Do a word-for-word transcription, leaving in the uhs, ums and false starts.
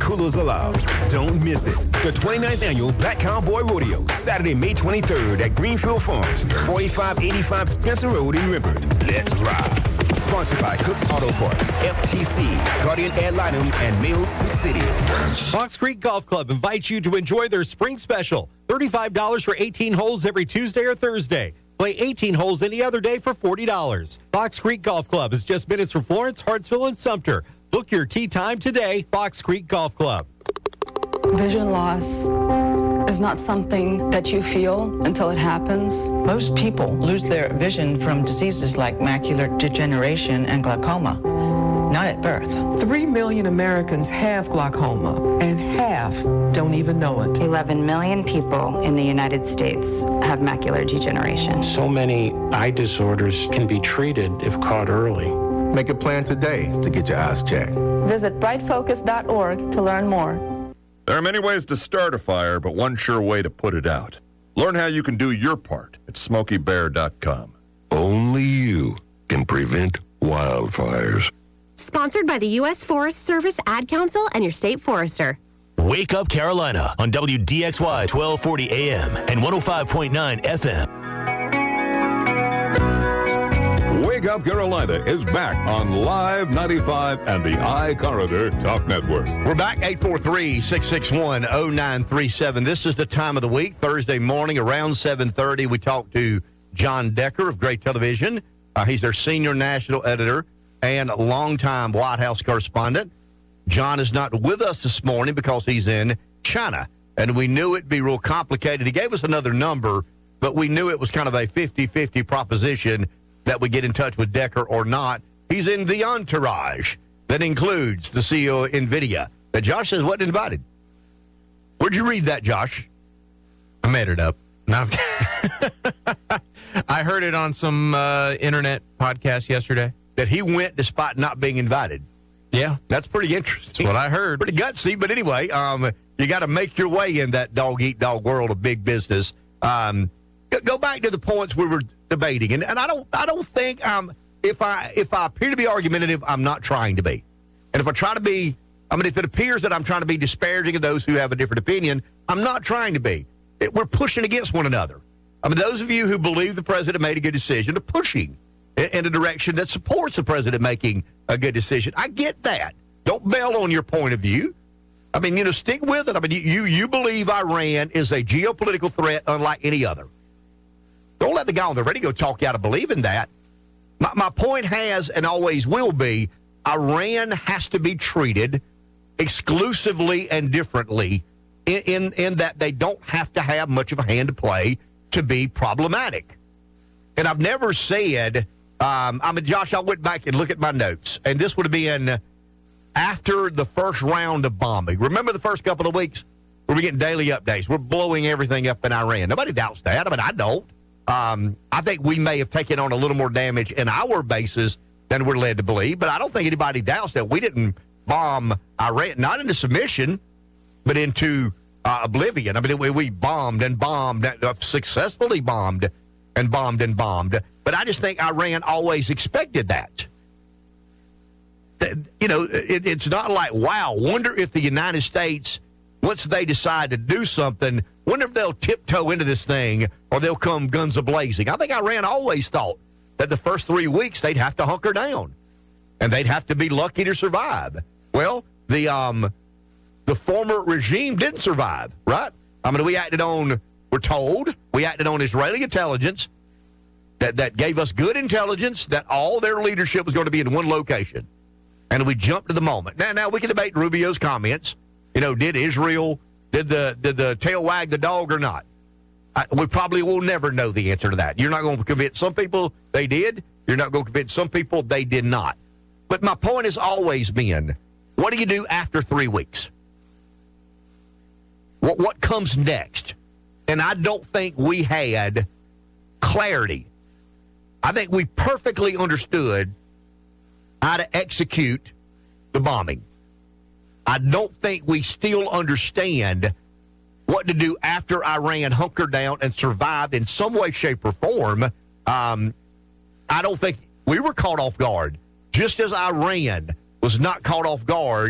coolers allowed. Don't miss it. The twenty-ninth Annual Black Cowboy Rodeo, Saturday, May twenty-third at Greenfield Farms, forty-five eighty-five Spencer Road in River. Let's ride. Sponsored by Cook's Auto Parts, F T C, Guardian Ad Litem, and Mills City. Fox Creek Golf Club invites you to enjoy their spring special. thirty-five dollars for eighteen holes every Tuesday or Thursday. Play eighteen holes any other day for forty dollars. Fox Creek Golf Club is just minutes from Florence, Hartsville, and Sumter. Book your tee time today, Fox Creek Golf Club. Vision loss is not something that you feel until it happens. Most people lose their vision from diseases like macular degeneration and glaucoma, not at birth. Three million Americans have glaucoma, and half don't even know it. eleven million people in the United States have macular degeneration. So many eye disorders can be treated if caught early. Make a plan today to get your eyes checked. Visit bright focus dot org to learn more. There are many ways to start a fire, but one sure way to put it out. Learn how you can do your part at smoky bear dot com. Only you can prevent wildfires. Sponsored by the U S Forest Service Ad Council and your state forester. Wake Up Carolina on W D X Y twelve forty A M and one oh five point nine F M. Wake Up Carolina is back on Live ninety-five and the iCorridor Talk Network. We're back, eight four three, six six one, oh nine three seven. This is the time of the week, Thursday morning around seven thirty. We talk to John Decker of Great Television. Uh, he's their senior national editor and longtime White House correspondent. John is not with us this morning because he's in China, and we knew it'd be real complicated. He gave us another number, but we knew it was kind of a fifty-fifty proposition that we get in touch with Decker or not. He's in the entourage that includes the C E O of NVIDIA that Josh says wasn't invited. Where'd you read that, Josh? I made it up. No, I heard it on some uh, internet podcast yesterday. That he went despite not being invited. Yeah. That's pretty interesting. That's what I heard. Pretty gutsy, but anyway, um, you got to make your way in that dog-eat-dog world of big business. Um, go back to the points we were debating, and, and I don't I don't think um if I if I appear to be argumentative, I'm not trying to be. And if I try to be, I mean, if it appears that I'm trying to be disparaging of those who have a different opinion, I'm not trying to be. It, we're pushing against one another. I mean, those of you who believe the president made a good decision are pushing in, in a direction that supports the president making a good decision. I get that. Don't bail on your point of view. I mean, you know, stick with it. I mean, you you believe Iran is a geopolitical threat unlike any other. Don't let the guy on the radio talk you out of believing that. My, my point has and always will be, Iran has to be treated exclusively and differently in, in, in that they don't have to have much of a hand to play to be problematic. And I've never said, um, I mean, Josh, I went back and looked at my notes, and this would have been after the first round of bombing. Remember the first couple of weeks? We were getting daily updates. We're blowing everything up in Iran. Nobody doubts that. I mean, I don't. Um, I think we may have taken on a little more damage in our bases than we're led to believe, but I don't think anybody doubts that we didn't bomb Iran, not into submission, but into uh, oblivion. I mean, we, we bombed and bombed, uh, successfully bombed and bombed and bombed. But I just think Iran always expected that. You know, it, it's not like, wow, wonder if the United States, once they decide to do something, wonder if they'll tiptoe into this thing or they'll come guns a-blazing. I think Iran always thought that the first three weeks they'd have to hunker down and they'd have to be lucky to survive. Well, the um, the former regime didn't survive, right? I mean, we acted on, we're told, we acted on Israeli intelligence that, that gave us good intelligence that all their leadership was going to be in one location. And we jumped to the moment. Now, now we can debate Rubio's comments. You know, did Israel... Did the did the tail wag the dog or not? I, we probably will never know the answer to that. You're not going to convince some people they did. You're not going to convince some people they did not. But my point has always been, what do you do after three weeks? What what comes next? And I don't think we had clarity. I think we perfectly understood how to execute the bombing. I don't think we still understand what to do after Iran hunkered down and survived in some way, shape, or form. Um, I don't think we were caught off guard, just as Iran was not caught off guard